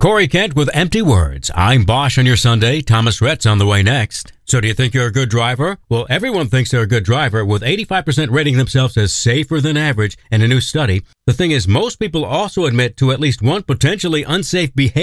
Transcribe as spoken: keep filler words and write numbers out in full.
Corey Kent with Empty Words. I'm Bosch on your Sunday. Thomas Rhett's on the way next. So do you think you're a good driver? Well, everyone thinks they're a good driver, with eighty-five percent rating themselves as safer than average in a new study. The thing is, most people also admit to at least one potentially unsafe behavior